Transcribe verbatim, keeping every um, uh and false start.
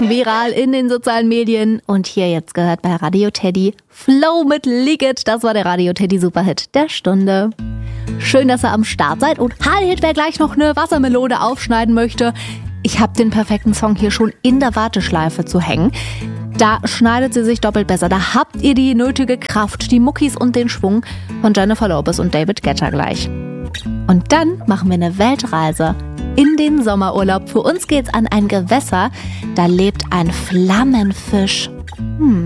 viral in den sozialen Medien. Und hier jetzt gehört bei Radio Teddy Flow mit Lick It. Das war der Radio Teddy Superhit der Stunde. Schön, dass ihr am Start seid. Und halt, wer gleich noch eine Wassermelone aufschneiden möchte, ich habe den perfekten Song hier schon in der Warteschleife zu hängen. Da schneidet sie sich doppelt besser. Da habt ihr die nötige Kraft, die Muckis und den Schwung von Jennifer Lopez und David Guetta gleich. Und dann machen wir eine Weltreise in den Sommerurlaub. Für uns geht's an ein Gewässer, da lebt ein Flammenfisch. Hm.